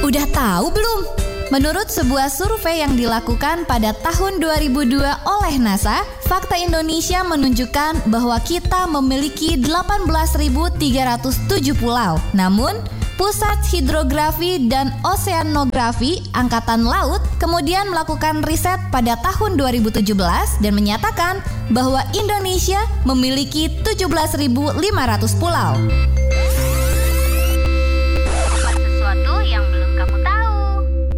Udah tahu belum? Menurut sebuah survei yang dilakukan pada tahun 2002 oleh NASA, fakta Indonesia menunjukkan bahwa kita memiliki 18.307 pulau. Namun, Pusat Hidrografi dan Oseanografi Angkatan Laut kemudian melakukan riset pada tahun 2017 dan menyatakan bahwa Indonesia memiliki 17.500 pulau.